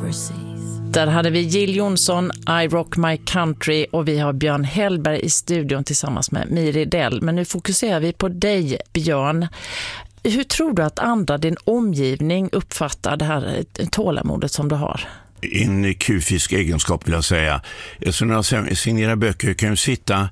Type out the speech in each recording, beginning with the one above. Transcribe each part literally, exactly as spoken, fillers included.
overseas. Där hade vi Jill Johnson, I Rock My Country, och vi har Björn Hellberg i studion tillsammans med Miri Dell. Men nu fokuserar vi på dig, Björn. Hur tror du att andra, din omgivning, uppfattar det här tålamodet som du har? En kufisk egenskap vill jag säga. Så när jag signerar böcker kan jag sitta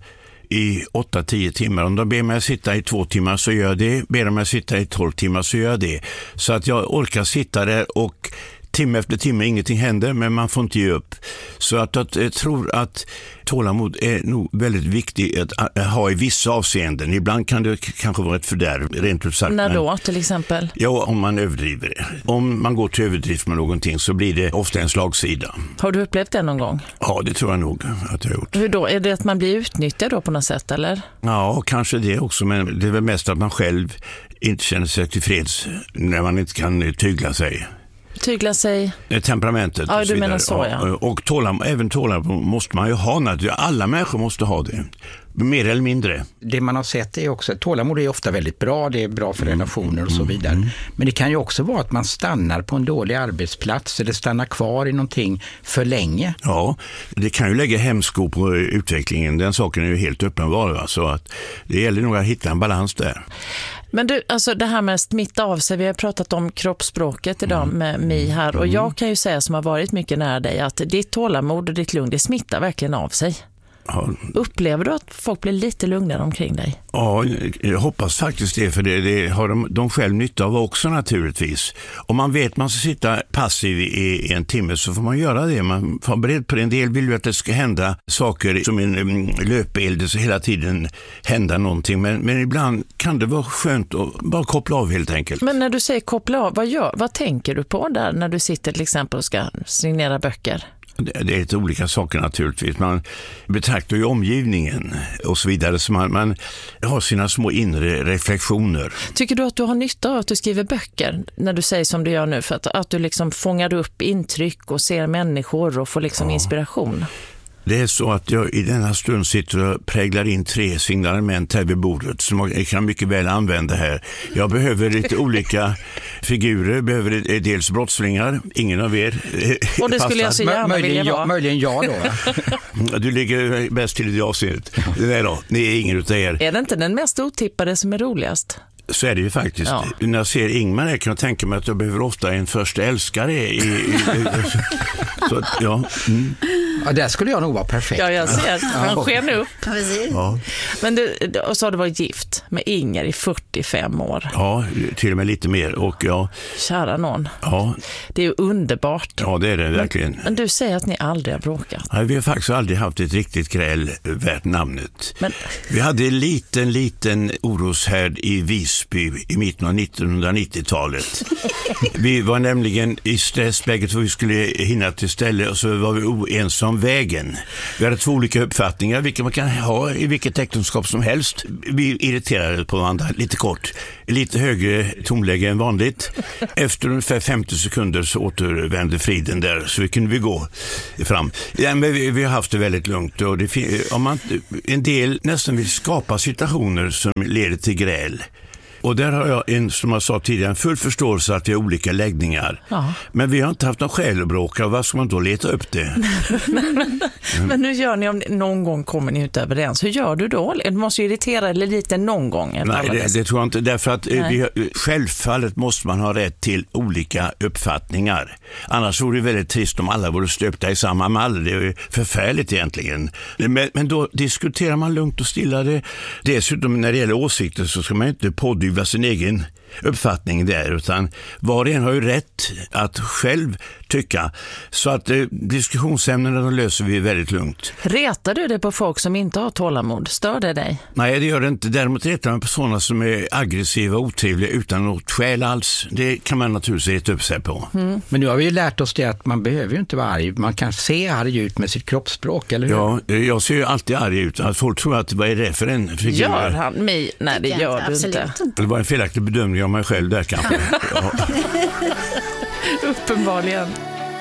i åtta till tio timmar. Om de ber mig att sitta i två timmar så gör jag det. Ber de mig att sitta i tolv timmar så gör jag det. Så att jag orkar sitta där och timme efter timme ingenting händer, men man får inte ge upp. Så att, att jag tror att tålamod är nog väldigt viktigt att ha i vissa avseenden. Ibland kan det kanske vara ett fördärv, rent ut sagt. När då, till exempel? Ja, om man överdriver. Om man går till överdrift med någonting så blir det ofta en slagsida. Har du upplevt det någon gång? Ja, det tror jag nog att jag har gjort. Hur då? Är det att man blir utnyttjad då på något sätt, eller? Ja, kanske det också, men det är väl mest att man själv inte känner sig tillfreds när man inte kan tygla sig. Tygla sig? Temperamentet. Ja, och så du menar så, ja. Och, och tålam, även tålamod måste man ju ha. Alla människor måste ha det. Mer eller mindre. Det man har sett är också, tålamod är ofta väldigt bra, det är bra för relationer och så vidare. Mm. Men det kan ju också vara att man stannar på en dålig arbetsplats eller stannar kvar i någonting för länge. Ja, det kan ju lägga hämsko på utvecklingen. Den saken är ju helt uppenbar. Va? Så att det gäller nog att hitta en balans där. Men du, alltså det här med att smitta av sig, vi har pratat om kroppsspråket idag mm. med Mi här, och jag kan ju säga som har varit mycket nära dig att ditt tålamod och ditt lugn, det smittar verkligen av sig. Ja. Upplever du att folk blir lite lugnare omkring dig? Ja, jag hoppas faktiskt det, för det, det har de, de själv nytta av också naturligtvis. Om man vet att man ska sitta passiv i, i en timme så får man göra det. Man får beredd på det. En del vill ju att det ska hända saker som en um, löpeld, så hela tiden hända någonting. Men, men ibland kan det vara skönt att bara koppla av helt enkelt. Men när du säger koppla av, vad, gör, vad tänker du på där när du sitter till exempel och ska signera böcker? Det är lite olika saker naturligtvis. Man betraktar ju omgivningen och så vidare. Så man, man har sina små inre reflektioner. Tycker du att du har nytta av att du skriver böcker när du säger som du gör nu? För att, att du liksom fångar upp intryck och ser människor och får liksom ja. inspiration? Det är så att jag i denna stund sitter och präglar in tre signalement här vid bordet som jag kan mycket väl använda här. Jag behöver lite olika figurer, jag behöver dels brottslingar, ingen av er. Och det skulle jag så gärna möjligen vilja vara. Jag, möjligen jag då. Du ligger bäst till i det avseendet. Nej då, ni är ingen utav er. Är det inte den mest otippade som är roligast? Så är det ju faktiskt. Ja. När jag ser Ingmar här kan jag tänka mig att jag behöver ofta en första älskare. I, i, i, så, ja. Mm. Ja, där skulle jag nog vara perfekt. Ja, jag ser. Han ja. sken upp. Ja, precis. Ja. Men du, och så har du varit gift med Inger i fyrtiofem år. Ja, till och med lite mer. Och ja. Kära någon. Ja. Det är ju underbart. Ja, det är det verkligen. Men, men du säger att ni aldrig har bråkat. Nej, vi har faktiskt aldrig haft ett riktigt gräl värt namnet. Men... Vi hade en liten, liten oroshärd i Visby i mitten av nittonhundranittiotalet. Vi var nämligen i stress bägge för vi skulle hinna till ställe och så var vi oense om vägen. Vi hade två olika uppfattningar, vilka man kan ha i vilket äktenskap som helst. Vi irriterade på varandra lite kort. Lite högre tonläge än vanligt. Efter ungefär femtio sekunder så återvände friden där så vi kunde vi gå fram. Ja, men vi, vi har haft det väldigt lugnt. Och det, om man, en del nästan vill skapa situationer som leder till gräl. Och där har jag, en, som jag sa tidigare, en full förståelse att vi har olika läggningar. Ja. Men vi har inte haft någon skäl att bråka. Vad ska man då leta upp det? mm. Men hur gör ni om någon gång kommer ni inte överens? Hur gör du då? Du måste ju irritera eller lite någon gång. Nej, det, det tror jag inte. Därför att vi, självfallet måste man ha rätt till olika uppfattningar. Annars vore det väldigt trist om alla vore stöpta i samma mall. Det är ju förfärligt egentligen. Men, men då diskuterar man lugnt och stilla det. Dessutom när det gäller åsikter så ska man inte pådyvla sin egen uppfattning där, utan var och en har ju rätt att själv tycka. Så att eh, diskussionsämnena de löser vi väldigt lugnt. Retar du det på folk som inte har tålamod? Stör det dig? Nej, det gör det inte. Däremot retar man på sådana som är aggressiva och otrevliga utan något skäl alls. Det kan man naturligtvis reta upp sig på. Mm. Men nu har vi ju lärt oss det att man behöver ju inte vara arg. Man kan se arg ut med sitt kroppsspråk, eller hur? Ja, jag ser ju alltid arg ut. Att folk tror att vad är det för en figur? Gör han mig? Nej, det gör du inte. Det var en felaktig bedömning av mig själv där kanske. Ja. Uppenbarligen.